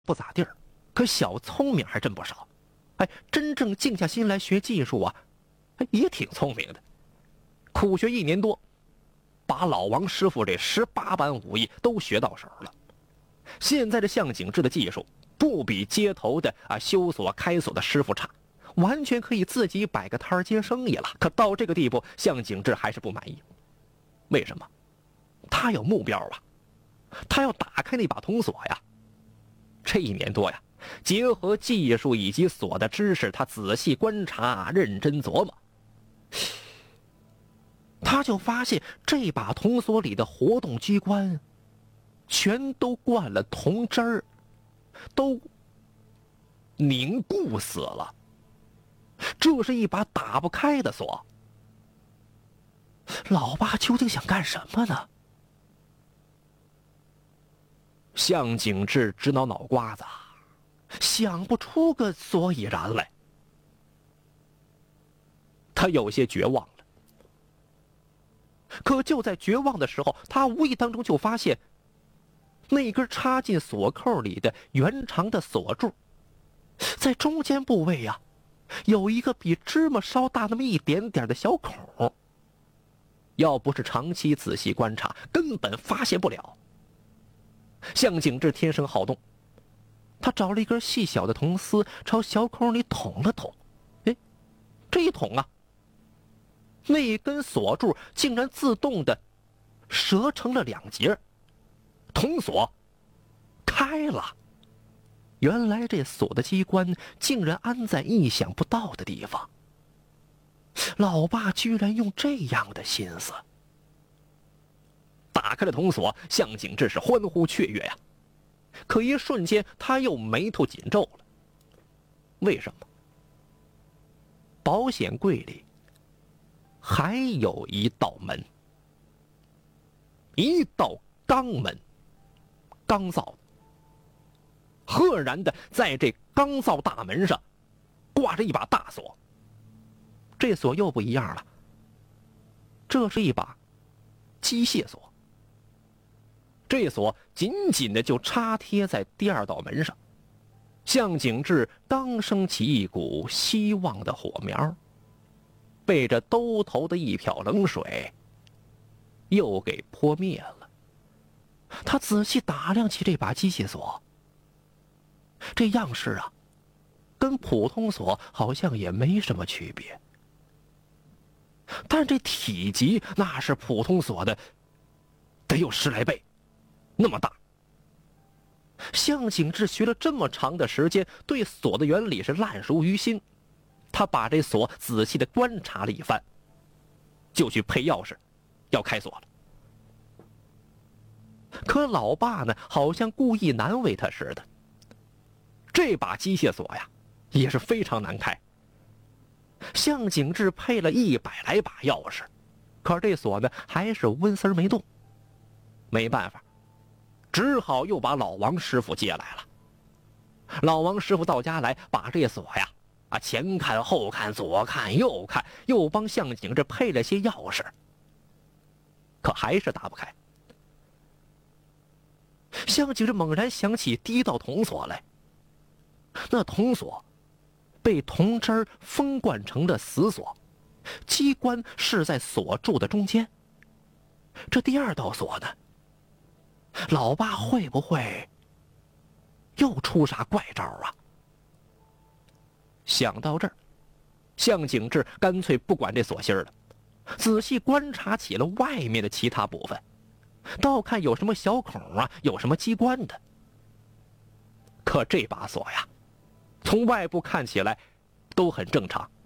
不咋地儿，可小聪明还真不少。真正静下心来学技术啊，也挺聪明的。苦学1年多，把老王师傅这18般武艺都学到手了。现在这向景志的技术不比街头的修锁开锁的师傅差，完全可以自己摆个摊儿接生意了。可到这个地步，向景志还是不满意。为什么？他有目标啊，他要打开那把铜锁呀。这1年多呀，结合技术以及锁的知识，他仔细观察，认真琢磨，他就发现这把铜锁里的活动机关全都灌了铜汁儿，都凝固死了。这是一把打不开的锁。老爸究竟想干什么呢？向景志直挠脑瓜子，想不出个所以然来。他有些绝望了。可就在绝望的时候，他无意当中就发现那根插进锁扣里的圆长的锁柱，在中间部位呀，有一个比芝麻稍大那么一点点的小孔。要不是长期仔细观察，根本发现不了。向景志天生好动，他找了一根细小的铜丝，朝小孔里捅了捅。这一捅啊，那根锁柱竟然自动的折成了2截，铜锁开了。原来这锁的机关竟然安在意想不到的地方。老爸居然用这样的心思。打开了铜锁，向景志是欢呼雀跃呀。可一瞬间他又眉头紧皱了。为什么？保险柜里还有一道门，一道钢门，钢造的。赫然的在这钢造大门上挂着一把大锁。这锁又不一样了，这是一把机械锁。这锁紧紧的就插贴在第2道门上。向景志刚升起一股希望的火苗，被这兜头的一瓢冷水又给泼灭了。他仔细打量起这把机械锁，这样式啊，跟普通锁好像也没什么区别，但这体积那是普通锁的得有10来倍，那么大。向景志学了这么长的时间，对锁的原理是烂熟于心。他把这锁仔细的观察了一番，就去配钥匙，要开锁了。可老爸呢，好像故意难为他似的。这把机械锁呀，也是非常难开。向景志配了100来把钥匙，可这锁呢，还是温丝没动。没办法，只好又把老王师傅接来了。老王师傅到家来，把这锁呀，前看后看，左看右看，又帮向景志配了些钥匙，可还是打不开。向景志猛然想起第1道铜锁来，那铜锁被铜汁儿封灌成了死锁，机关是在锁柱的中间。这第2道锁呢，老爸会不会又出啥怪招啊？想到这儿，向景志干脆不管这锁芯了，仔细观察起了外面的其他部分，倒看有什么小孔啊，有什么机关的。可这把锁呀，从外部看起来都很正常，